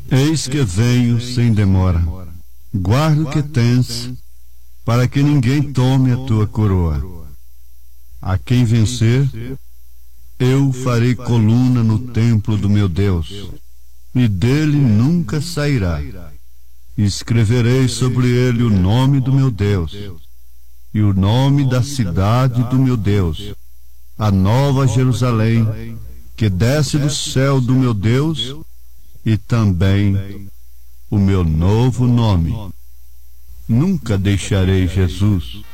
Eis que venho sem demora. Guarda o que tens, para que ninguém tome a tua coroa. A quem vencer, eu farei coluna no templo do meu Deus, e dele nunca sairá. Escreverei sobre ele o nome do meu Deus, e o nome da cidade do meu Deus, a nova Jerusalém, que desce do céu do meu Deus, e também o meu novo nome. Nunca deixarei Jesus.